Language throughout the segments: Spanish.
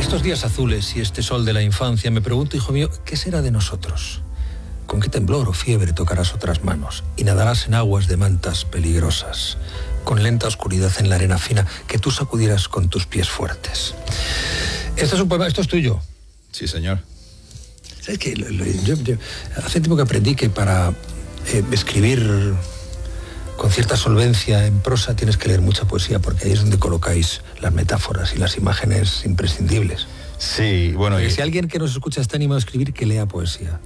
Estos días azules y este sol de la infancia, me pregunto, hijo mío, ¿qué será de nosotros? ¿Con qué temblor o fiebre tocarás otras manos y nadarás en aguas de mantas peligrosas, con lenta oscuridad en la arena fina que tú sacudieras con tus pies fuertes? Esto es un poema, esto es tuyo. Sí, señor. ¿Sabes qué? Yo hace tiempo que aprendí que para escribir con cierta solvencia en prosa tienes que leer mucha poesía, porque ahí es donde colocáis las metáforas y las imágenes imprescindibles. Sí, bueno... Si alguien que nos escucha está animado a escribir, que lea poesía.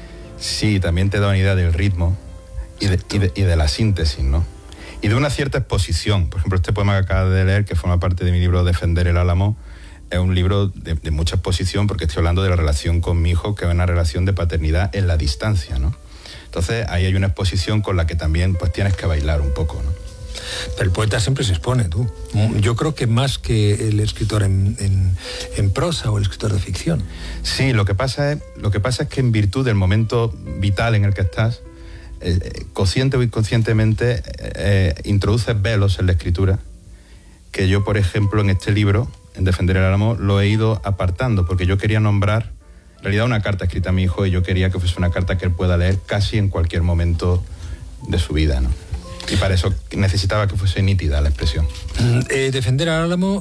Sí, también te da una idea del ritmo y de la síntesis, ¿no? Y de una cierta exposición. Por ejemplo, este poema que acabas de leer, que forma parte de mi libro Defender el Álamo, es un libro de mucha exposición, porque estoy hablando de la relación con mi hijo, que es una relación de paternidad en la distancia, ¿no? Entonces ahí hay una exposición con la que también pues tienes que bailar un poco, ¿no? Pero el poeta siempre se expone, tú. Yo creo que más que el escritor en prosa o el escritor de ficción. Sí, lo que pasa es que en virtud del momento vital en el que estás, consciente o inconscientemente, introduces velos en la escritura, que yo, por ejemplo, en este libro, en Defender el Álamo, lo he ido apartando, porque yo quería nombrar, en realidad, una carta escrita a mi hijo, y yo quería que fuese una carta que él pueda leer casi en cualquier momento de su vida, ¿no? Y para eso necesitaba que fuese nítida la expresión. Defender al Álamo,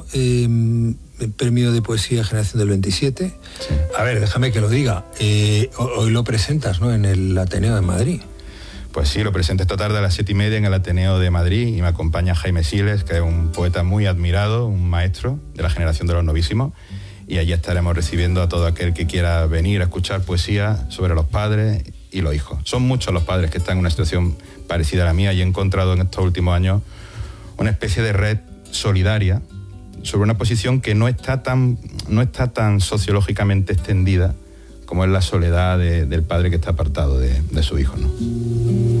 premio de poesía Generación del 27. Sí. A ver, déjame que lo diga. Hoy lo presentas, ¿no?, en el Ateneo de Madrid. Pues sí, lo presenté esta tarde a las 7:30 en el Ateneo de Madrid, y me acompaña Jaime Siles, que es un poeta muy admirado, un maestro de la generación de los novísimos, y allí estaremos recibiendo a todo aquel que quiera venir a escuchar poesía sobre los padres y los hijos. Son muchos los padres que están en una situación parecida a la mía, y he encontrado en estos últimos años una especie de red solidaria sobre una posición que no está tan sociológicamente extendida como es la soledad del padre que está apartado de su hijo, ¿no?